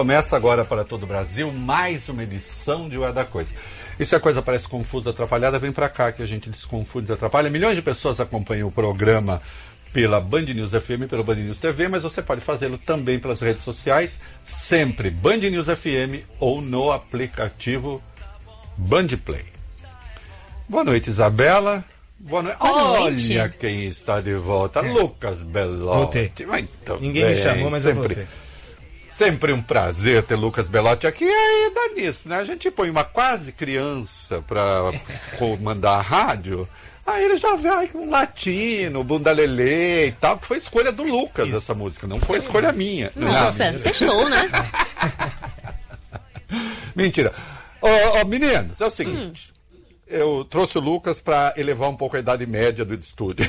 Começa agora para todo o Brasil mais uma edição de O É da Coisa. E se a coisa parece confusa, atrapalhada, vem para cá que a gente desconfunde e desatrapalha. Milhões de pessoas acompanham o programa pela Band News FM, pelo Band News TV, mas você pode fazê-lo também pelas redes sociais, sempre Band News FM ou no aplicativo Band Play. Boa noite, Isabela. Boa noite. Olha quem está de volta, Lucas Belotti. Ninguém me chamou, mas eu voltei. Sempre um prazer ter Lucas Belotti aqui. E aí dá nisso, né? A gente põe uma quase criança para comandar a rádio, aí ele já vai com um latino, bunda lelê e tal, que foi escolha do Lucas essa música, não foi escolha minha. Nossa, sextou, né? Mentira. Meninos, é o seguinte, eu trouxe o Lucas para elevar um pouco a idade média do estúdio.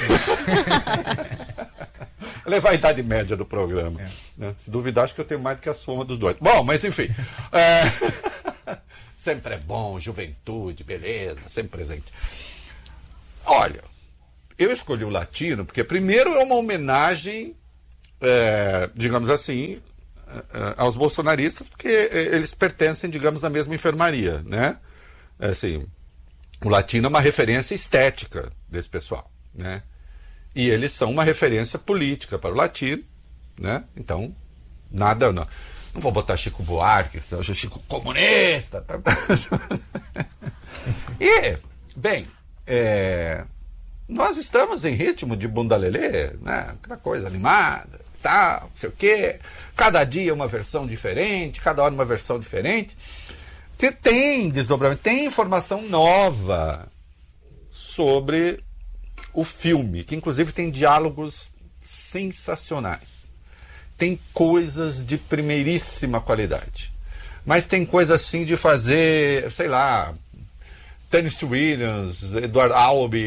Levar a idade média do programa. Né? Se duvidar, acho que eu tenho mais do que a soma dos dois. Bom, mas enfim. Sempre é bom, juventude, beleza, sempre presente. Olha, eu escolhi o latino porque, primeiro, é uma homenagem, digamos assim, aos bolsonaristas, porque eles pertencem, digamos, à mesma enfermaria, né? Assim, o latino é uma referência estética desse pessoal, né? E eles são uma referência política para o latino, né? Então, nada, não vou botar Chico Buarque, Chico comunista. E, bem, nós estamos em ritmo de bunda lelê, né? Aquela coisa animada, tal, não sei o quê. Cada dia uma versão diferente, cada hora uma versão diferente. Tem desdobramento, tem informação nova sobre o filme, que inclusive tem diálogos sensacionais. Tem coisas de primeiríssima qualidade. Mas tem coisa assim de fazer, sei lá, Tennessee Williams, Edward Albee,